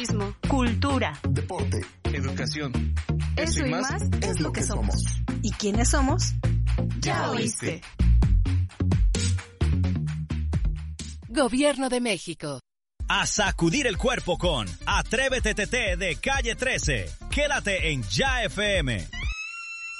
Cultura, deporte, educación. Eso y más es lo que somos. ¿Y quiénes somos? Ya oíste. Gobierno de México. A sacudir el cuerpo con Atrévete TT de Calle 13. Quédate en Ya FM.